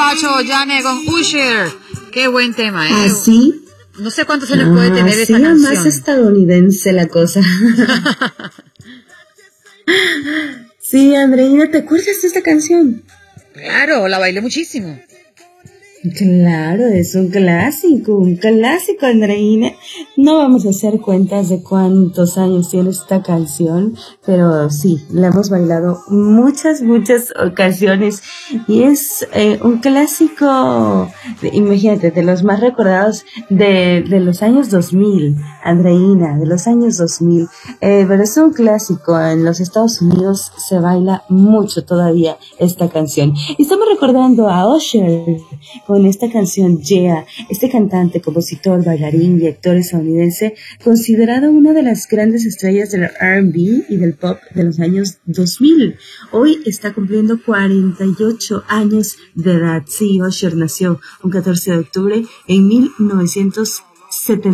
Pacho Yane con Usher. Qué buen tema, ¿eh? ¿Así? No sé cuántos años puede tener esta canción. canción. Más estadounidense la cosa. Sí, Andreina, ¿te acuerdas de esta canción? Claro, la bailé muchísimo. Claro, es un clásico, Andreina. No vamos a hacer cuentas de cuántos años tiene esta canción, pero sí, la hemos bailado muchas ocasiones y es un clásico, imagínate, de los más recordados de los años 2000, Andreina, de los años 2000. Pero es un clásico, en los Estados Unidos se baila mucho todavía esta canción. Y estamos recordando a Usher con esta canción Yeah, este cantante, compositor, bailarín y actor estadounidense, considerado una de las grandes estrellas del R&B y del pop de los años 2000. Hoy está cumpliendo 48 años de edad. Sí, Usher nació un 14 de octubre en 1970.